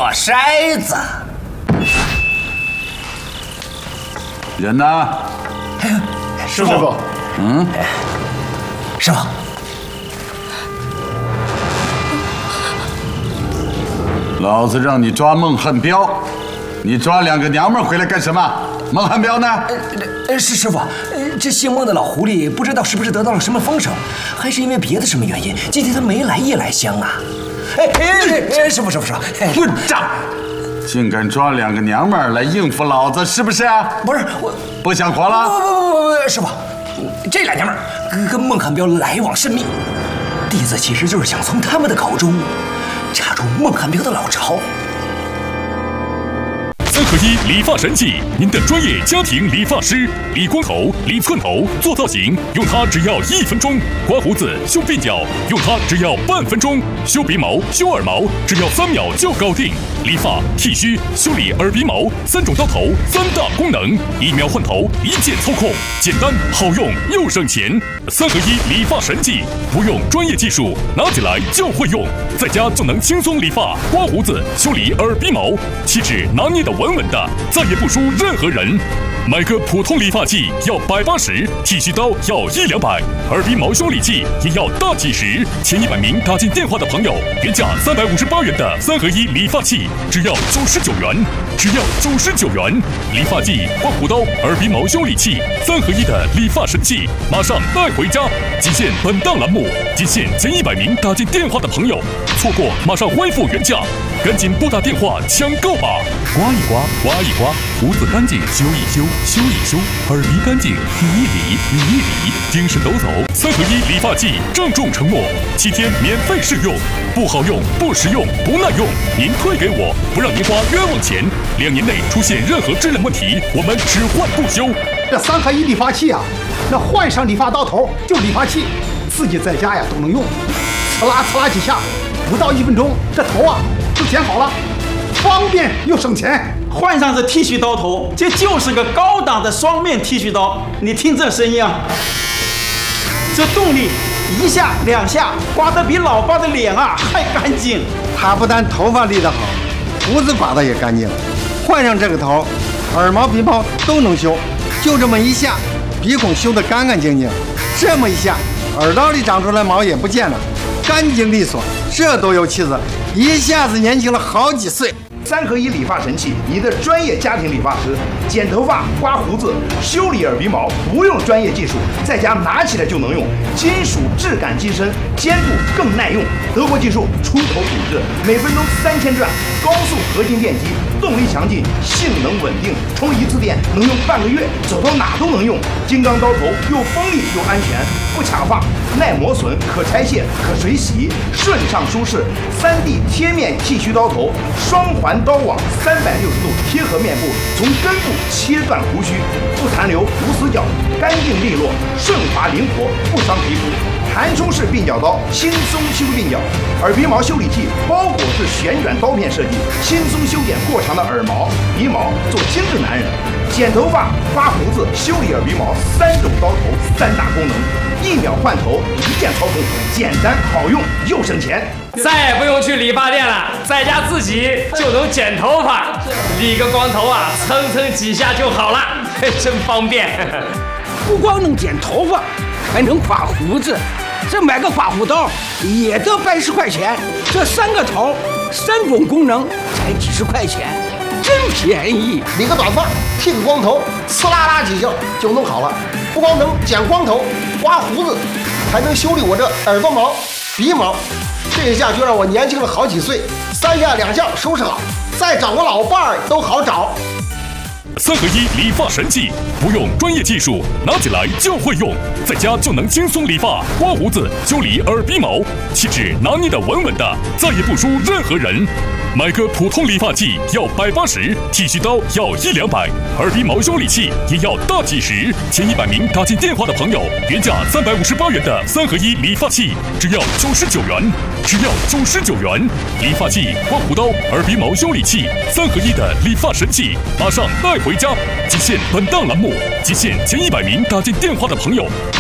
过筛子。 人呢？ 师傅。 师傅。 老子让你抓孟汉彪，你抓2个娘们回来干什么？孟汉彪呢？ 是师傅，这姓孟的老狐狸不知道是不是得到了什么风声，还是因为别的什么原因，今天他没来夜来香啊！师傅， 混账！竟敢抓2个娘们来应付老子，是不是啊？ 不是我， 不想活了？ 不，师傅，这俩娘们跟孟汉彪来往甚密，弟子其实就是想从他们的口中查出孟汉彪的老巢。 3合1理发神器，您的专业家庭理发师，理光头、理寸头、做造型，用它只要1分钟；刮胡子、修鬓角，用它只要半分钟；修鼻毛、修耳毛，只要3秒就搞定。理发、剃须、修理耳鼻毛，3种刀头，3大功能，1秒换头，1键操控，简单好用又省钱。3合1理发神器，不用专业技术，拿起来就会用，在家就能轻松理发、刮胡子、修理耳鼻毛，气质拿捏的稳稳的，再也不输任何人。买个普通理发器要180，剃须刀要100-200，耳鼻毛修理器也要大几十。前100名打进电话的朋友，原价358元的3合1理发器，只要99元，只要99元。理发剂、刮胡刀、耳鼻毛修理器，3合1的理发神器，马上带回家。仅限本档栏目，仅限前100名打进电话的朋友，错过马上恢复原价，赶紧拨打电话抢购吧！刮一刮，刮一刮，胡子干净修一修，修一修，耳鼻干净理一理，理一理，精神抖擞。3合1理发剂郑重承诺，7天免费试用，不好用、不实用、不耐用，您退给我，不让您花冤枉钱。2年内出现任何质量问题，我们只换不修。 这3合1理发器啊，那换上理发刀头就理发器，自己在家呀都能用，呲啦几下，不到1分钟，这头啊就剪好了，方便又省钱。 换上这剃须刀头，这就是个高档的双面剃须刀。你听这声音啊，这动力1下2下，刮得比老爸的脸啊还干净。 他不但头发理得好，胡子刮得也干净。换上这个头，耳毛鼻毛都能修，就这么1下，鼻孔修得干干净净。这么1下，耳道里长出来毛也不见了，干净利索，这都有气质，一下子年轻了好几岁。 3合1理发神器，你的专业家庭理发师，剪头发、刮胡子、修理耳鼻毛，不用专业技术，在家拿起来就能用，金属质感机身，坚度更耐用，德国技术，出口品质，每分钟3000转，高速合金电机，动力强劲，性能稳定，充1次电能用半个月，走到哪都能用。金刚刀头又锋利又安全，不卡发，耐磨损，可拆卸，可水洗，顺畅舒适。3D 贴面剃须刀头，双环刀网，360度贴合面部，从根部切断胡须，不残留，无死角，干净利落，顺滑灵活，不伤皮肤。弹充式鬓角刀，轻松修鬓角；耳鼻毛修理器，包裹式旋转刀片设计，轻松修剪过长的耳毛、鼻毛，做精致男人。剪头发、刮胡子、修理耳鼻毛，3种刀头，3大功能，1秒换头，1键操控，简单好用又省钱。 再也不用去理发店了，在家自己就能剪头发，理个光头啊，蹭几下就好了，真方便。 不光能剪头发，还能刮胡子，这买个刮胡刀也得80块钱，这3个头，3种功能才几十块钱，真便宜。 理个短发，剃个光头，呲啦几下就弄好了。不光能剪光头、刮胡子，还能修理我这耳朵毛、鼻毛。这一下就让我年轻了好几岁，3下2下收拾好，再找个老伴儿都好找。 3合1理发神器，不用专业技术，拿起来就会用，在家就能轻松理发、刮胡子、修理耳鼻毛，气质拿捏的稳稳的，再也不输任何人。买个普通理发器要180，剃须刀要100-200，耳鼻毛修理器也要大几十。前100名打进电话的朋友，原价358元的3合1理发器，只要99元，只要99元。理发器、刮胡刀、耳鼻毛修理器，3合1的理发神器，马上带回家。仅限本档栏目，仅限前100名打进电话的朋友。